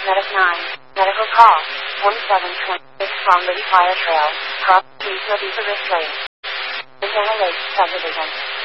Medic 9. Medical call. 1726 from Liddy Fire Trail. Cross Keys Lady Service Lane. Montana Lake Subdivision.